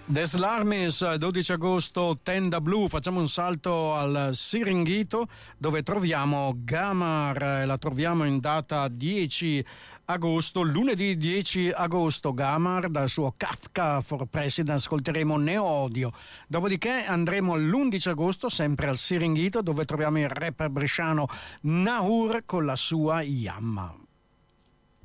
Des Larmis, 12 agosto, Tenda Blu. Facciamo un salto al Siringhito dove troviamo Gamar, la troviamo in data 10 agosto, lunedì 10 agosto. Gamar dal suo Kafka for President ascolteremo Neodio, dopodiché andremo all'11 agosto sempre al Siringhito dove troviamo il rapper bresciano Nahur con la sua Yamma.